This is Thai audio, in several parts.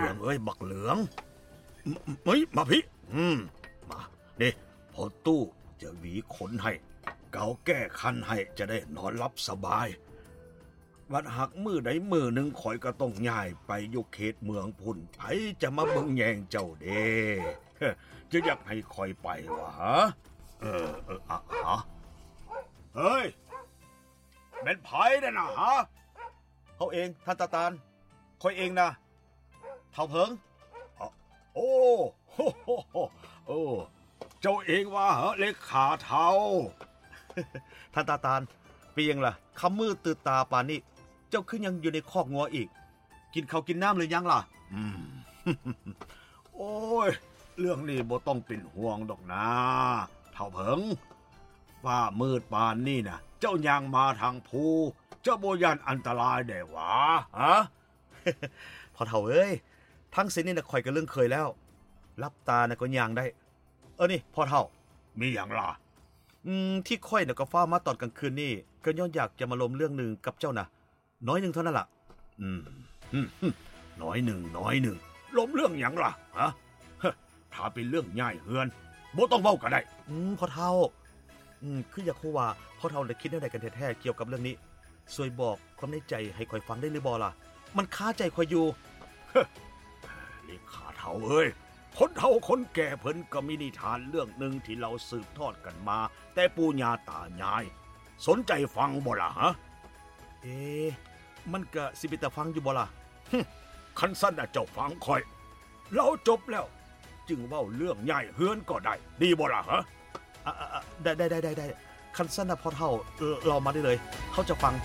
ลืองเอ้ยบักเหลืองเฮ้ยมาพี่มานี่พอตู้จะหวีขนให้เกาแก้คันให้จะได้นอนหลับสบายวัดหักมือใดมือหนึ่งข่อยก็ต้องย้ายไปอยู่เขตเมืองพุ่นไผจะมาเบิ่งแยงเจ้าเด้จะอยากให้ข่อยไปวะเฮ้ยเป็นไผน่ะนะฮะเขาเองท่านตาตาลข่อยเองนะเท่าเพิงโอ้โอ้เจ้าเองว่าเหรอเลขาเท่าท่านตาตาลเปียงล่ะคำมืดตื่นตาปานนี้เจ้าขึ้นยังอยู่ในคอกงัวอีกกินข้าวกินน้ำหรือยังล่ะโอ้ยเรื่องนี้บ่ต้องเป็นห่วงดอกนะเท่าเพิงฟ้ามืดปานนี่นะเจ้ายังมาทางภูเจ้าบ่ยันอันตรายได้หวะฮะ พอเท่าเอ้ยทั้งเส้นนี่นะข่อยก็เรื่องเคยแล้วรับตานะก็ยังได้นี่พอเท่ามีอย่างล่ะที่ค่อยน่ะก็ฟ้ามาตอนกลางคืนนี่ก็ย้อนอยากจะมาลมเรื่องหนึ่งกับเจ้านะน้อยหนึ่งเท่านั้นล่ะน้อยหนึ่งลมเรื่องอย่างล่ะฮะถ้าเป็นเรื่องง่ายเฮือนบ่ต้องเว้าก็ได้พอเท่าคืออยากรู้ว่าพอเท่าได้คิดอะไรกันแท้ๆเกี่ยวกับเรื่องนี้ช่วยบอกความในใจให้ข่อยฟังได้หรือบ่ล่ะมันคาใจข่อยอยู่นี่ขาเท่าเอ้ยคนเฒ่าคนแก่เพิ่นก็มีนิทานเรื่องหนึ่งที่เราสืบทอดกันมาแต่ปู่ย่าตายายสนใจฟังบ่ล่ะฮะมันก็สิเป็นตาฟังอยู่บ่ล่ะคันสั้นเจ้าฟังค่อยเราจบแล้วจึงเว้าเรื่องใหญ่เฮือนก็ได้ดีบ่ล่ะฮะได้คันสั้นพอเท่าเรามาได้เลยเขาจะฟัง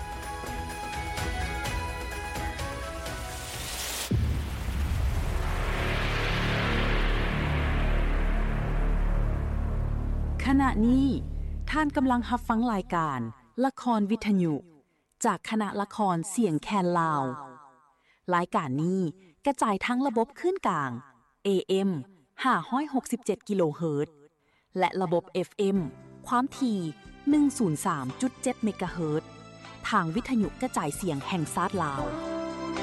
ขณะนี้ท่านกำลังรับฟังรายการละครวิทยุจากคณะละครเสียงแคนลาวรายการนี้กระจายทั้งระบบคลื่นกลาง AM 567กิโลเฮิรตซ์และระบบ FM ความถี่ 103.7 เมกะเฮิรตซ์ทางวิทยุกระจายเสียงแห่งชาติลาว